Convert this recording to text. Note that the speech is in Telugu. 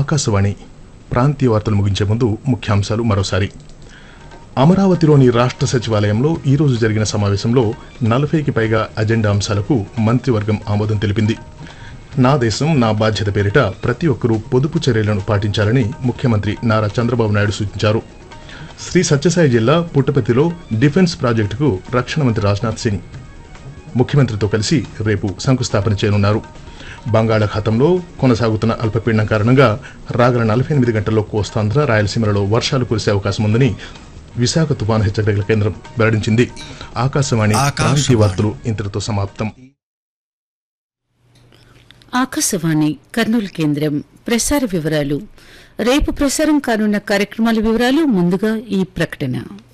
ఆకాశవాణి ప్రాంతీయ వార్తలు ముగించే ముందు ముఖ్యాంశాలు మరోసారి. అమరావతిలోని రాష్ట్ర సచివాలయంలో ఈరోజు జరిగిన సమావేశంలో 40కి పైగా అజెండా అంశాలకు మంత్రివర్గం ఆమోదం తెలిపింది. నా దేశం నా బాధ్యత పేరిట ప్రతి ఒక్కరూ పొదుపు చర్యలను పాటించాలని ముఖ్యమంత్రి నారా చంద్రబాబు నాయుడు సూచించారు. శ్రీ సత్యసాయి జిల్లా పుట్టపర్తిలో డిఫెన్స్ ప్రాజెక్టుకు రక్షణ మంత్రి రాజ్నాథ్ సింగ్ ముఖ్యమంత్రితో కలిసి రేపు శంకుస్థాపన చేయనున్నారు. బంగాళాఖాతంలో కొనసాగుతున్న అల్పపీడనం కారణంగా రాగల 48 గంటల్లో కోస్తాంధ్ర, రాయలసీమలలో వర్షాలు కురిసే అవకాశం ఉందని విశాఖ తుఫాను హెచ్చరికల కేంద్రం వెల్లడించింది. ఆకాశవాణి ప్రాంతీయ వార్తలు ఇంతటితో సమాప్తం. ఆకాశవాణి కర్నూలు కేంద్రం ప్రసార వివరాలు. రేపు ప్రసారం కానున్న కార్యక్రమాల వివరాలు ముందుగా ఈ ప్రకటన.